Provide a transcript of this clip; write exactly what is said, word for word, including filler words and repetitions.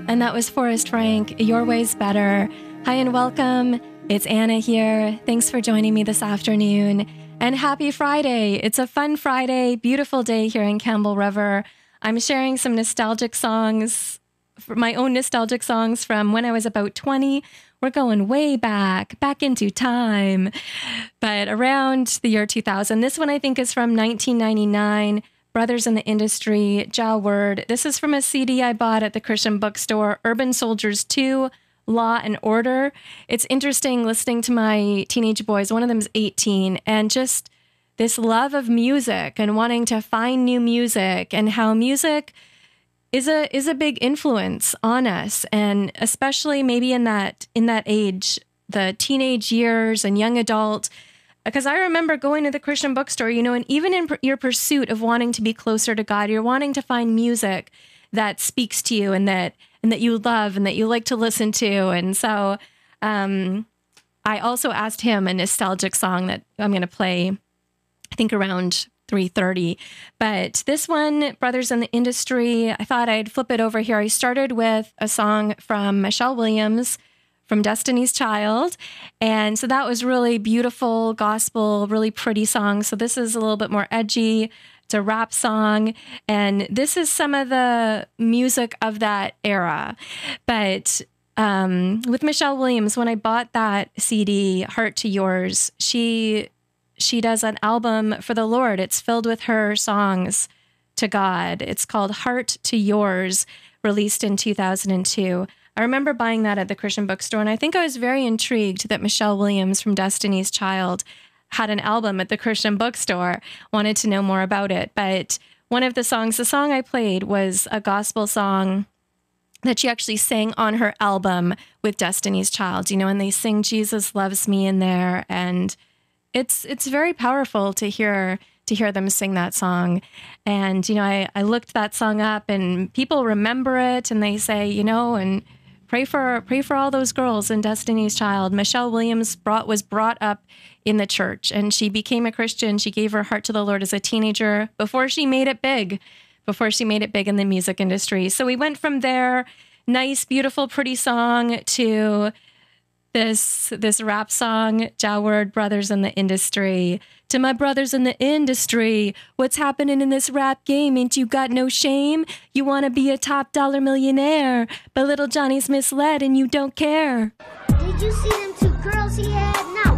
And that was Forrest Frank, Your Way's Better. Hi and welcome. It's Anna here. Thanks for joining me this afternoon. And happy Friday. It's a fun Friday, beautiful day here in Campbell River. I'm sharing some nostalgic songs, my own nostalgic songs from when I was about twenty. We're going way back, back into time, but around the year two thousand. This one I think is from nineteen ninety-nine. Brothers in the Industry, Jah Word. This is from a C D I bought at the Christian bookstore, Urban Soldiers two, Law and Order. It's interesting listening to my teenage boys. One of them is eighteen, and just this love of music and wanting to find new music, and how music is a is a big influence on us, and especially maybe in that in that age, the teenage years and young adult. Because I remember going to the Christian bookstore, you know, and even in pr- your pursuit of wanting to be closer to God, you're wanting to find music that speaks to you and that and that you love and that you like to listen to. And so um, I also asked him a nostalgic song that I'm going to play, I think around three thirty. But this one, Brothers in the Industry, I thought I'd flip it over here. I started with a song from Michelle Williams, from Destiny's Child. And so that was really beautiful, gospel, really pretty song. So this is a little bit more edgy. It's a rap song. And this is some of the music of that era. But um, with Michelle Williams, when I bought that C D, Heart to Yours, she she does an album for the Lord. It's filled with her songs to God. It's called Heart to Yours, released in two thousand two. I remember buying that at the Christian bookstore, and I think I was very intrigued that Michelle Williams from Destiny's Child had an album at the Christian bookstore, wanted to know more about it. But one of the songs, the song I played was a gospel song that she actually sang on her album with Destiny's Child, you know, and they sing Jesus Loves Me in there. And it's it's very powerful to hear to hear them sing that song. And, you know, I, I looked that song up, and people remember it, and they say, you know, and Pray for pray for all those girls in Destiny's Child. Michelle Williams brought was brought up in the church, and she became a Christian. She gave her heart to the Lord as a teenager before she made it big, before she made it big in the music industry. So we went from there, nice, beautiful, pretty song, to this this rap song, Jah Word, Brothers in the Industry. To my brothers in the industry, what's happening in this rap game? Ain't you got no shame? You want to be a top dollar millionaire, but little Johnny's misled and you don't care. Did you see them two girls he had? No.